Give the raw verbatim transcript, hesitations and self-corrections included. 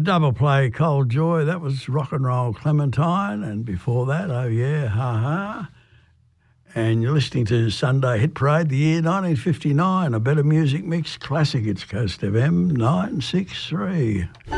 double play, Cold Joy. That was Rock and Roll Clementine. And before that, Oh Yeah, Ha Ha. And you're listening to Sunday Hit Parade, the year nineteen fifty-nine. A Better Music Mix classic. It's Coast F M nine six three.